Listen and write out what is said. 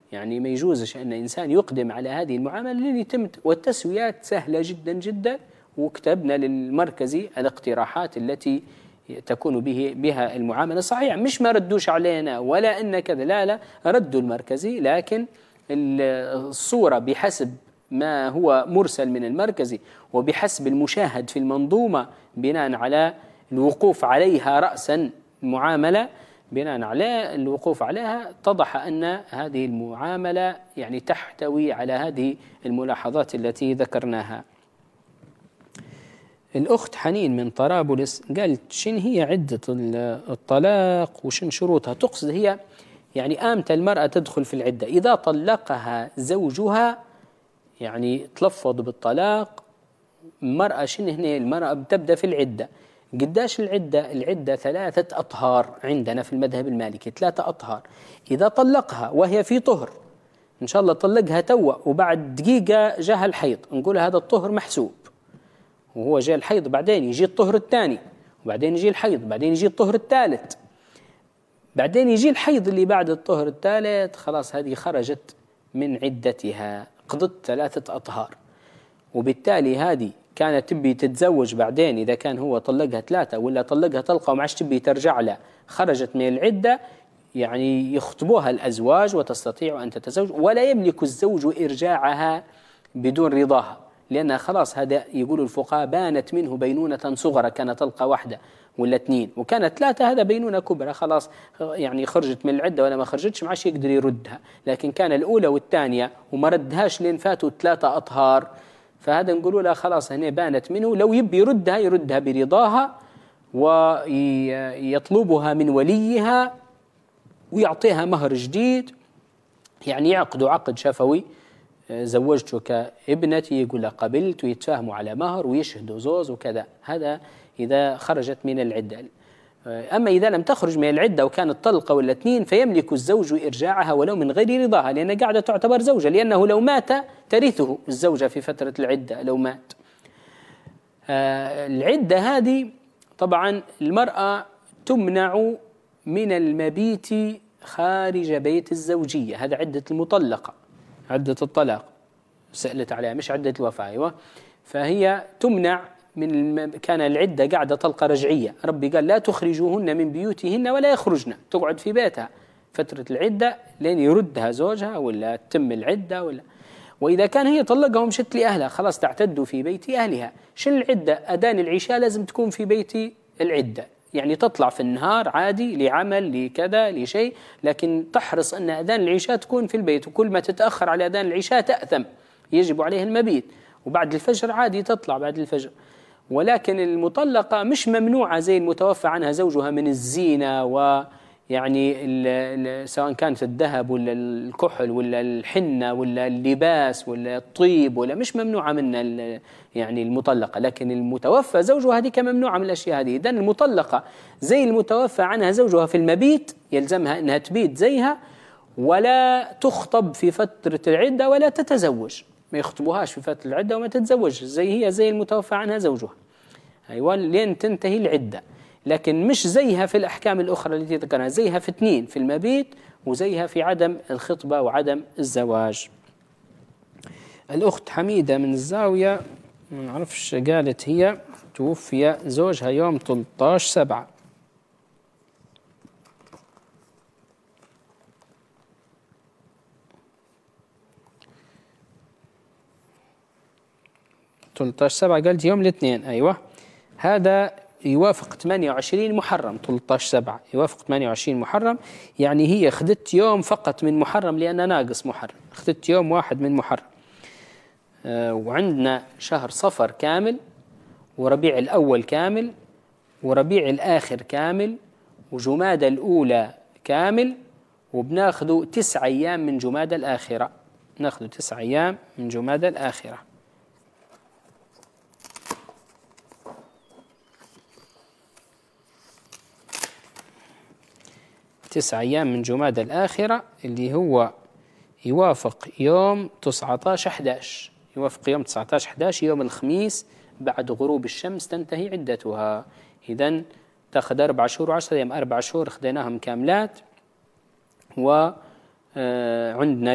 يعني ما يجوزش أن إنسان يقدم على هذه المعاملة لأن يتم، والتسويات سهلة جدا جدا، وكتبنا للمركزي الاقتراحات التي تكون بها المعاملة. صحيح مش ما ردوش علينا ولا إن كذا، لا ردوا المركزي، لكن الصورة بحسب ما هو مرسل من المركزي وبحسب المشاهد في المنظومة بناء على الوقوف عليها رأسا المعاملة، بناء على الوقوف عليها اتضح أن هذه المعاملة يعني تحتوي على هذه الملاحظات التي ذكرناها. الأخت حنين من طرابلس قالت شن هي عدة الطلاق وشن شروطها؟ تقصد هي يعني آمتى المرأة تدخل في العدة؟ إذا طلقها زوجها يعني تلفظ بالطلاق، المرأة شن هنا؟ المرأة بتبدأ في العدة. قداش العدة؟ العدة 3 أطهار عندنا في المذهب المالكي، 3 أطهار. إذا طلقها وهي في طهر، إن شاء الله طلقها توا وبعد دقيقة جاها الحيض، نقول هذا الطهر محسوب، وهو جاء الحيض بعدين يجي الطهر الثاني، وبعدين يجي الحيض، بعدين يجي الطهر الثالث، بعدين يجي الحيض اللي بعد الطهر الثالث، خلاص هذه خرجت من عدتها، قضت 3 أطهار. وبالتالي هذه كانت تبي تتزوج بعدين، إذا كان هو طلقها 3 ولا طلقها طلقة وما عادش تبي ترجع له، خرجت من العدة، يعني يخطبوها الأزواج وتستطيع أن تتزوج، ولا يملك الزوج إرجاعها بدون رضاها، لأنها خلاص هذا يقول الفقهاء بانت منه بينونة صغرى، كانت طلقة 1 ولا 2، وكانت 3 هذا بينونة كبرى، خلاص يعني خرجت من العدة ولا ما خرجتش ما عادش يقدر يردها. لكن كان الأولى والثانية وما ردهاش لين فاتوا 3 أطهار، فهذا نقولوا لا خلاص هنا بانت منه، لو يبي يردها برضاها ويطلبها من وليها ويعطيها مهر جديد، يعني يعقدوا عقد شفوي، زوجتك ابنتي، يقول لها قبلت، ويتفاهموا على مهر ويشهدوا زوز وكذا، هذا إذا خرجت من العدة. أما إذا لم تخرج من العدة وكانت طلقة ولا 2 فيملك الزوج إرجاعها ولو من غير رضاها، لأنها قاعدة تعتبر زوجة، لأنه لو مات ترثه الزوجة في فترة العدة لو مات. العدة هذه طبعا المرأة تمنع من المبيت خارج بيت الزوجية، هذا عدة المطلقة، عدة الطلاق سألت عليها مش عدة الوفاة. فهي تمنع من كان العدة قاعدة طلقة رجعية، ربي قال لا تخرجوهن من بيوتهن ولا يخرجن، تقعد في بيتها فترة العدة لين يردها زوجها ولا تتم العدة وإذا كان هي طلقها ومشت لأهلها خلاص تعتد في بيت أهلها. شن العدة؟ أذان العشاء لازم تكون في بيت العدة، يعني تطلع في النهار عادي لعمل لكذا لشيء، لكن تحرص أن أذان العشاء تكون في البيت، وكل ما تتأخر على أذان العشاء تأثم، يجب عليه المبيت. وبعد الفجر عادي تطلع بعد الفجر. ولكن المطلقة مش ممنوعة زي المتوفى عنها زوجها من الزينة، ويعني سواء كانت الذهب ولا الكحل ولا الحنة ولا اللباس ولا الطيب، ولا مش ممنوعة من يعني المطلقة، لكن المتوفى زوجها هذه ممنوعة من الأشياء هذه. إذن المطلقة زي المتوفى عنها زوجها في المبيت يلزمها أنها تبيت زيها، ولا تخطب في فترة العدة ولا تتزوج، ما يخطبوهاش في فترة العدة وما تتزوج، هي زي المتوفى عنها زوجها، أيوة، لين تنتهي العدة. لكن مش زيها في الأحكام الأخرى التي ذكرها، زيها في 2 في المبيت، وزيها في عدم الخطبة وعدم الزواج. الأخت حميدة من الزاوية ما نعرفش، قالت هي توفي زوجها يوم 13/7، 13/7 قالت يوم الاثنين، أيوة، هذا يوافق 28 محرم، 13/7 يوافق 28 محرم، يعني هي أخذت يوم فقط من محرم لأنه ناقص محرم، أخذت يوم واحد من محرم. وعندنا شهر صفر كامل، وربيع الأول كامل، وربيع الآخر كامل، وجمادى الأولى كامل، وبناخذ 9 أيام من جمادى الآخرة، ناخذ 9 أيام من جمادى الآخرة. تسع أيام من جمادى الآخرة اللي هو يوافق يوم 19/11، يوافق يوم 19/11 يوم الخميس بعد غروب الشمس تنتهي عدتها. إذن تأخذ 4 شهور و10 أيام، 4 شهور خذيناهم كاملات. وعندنا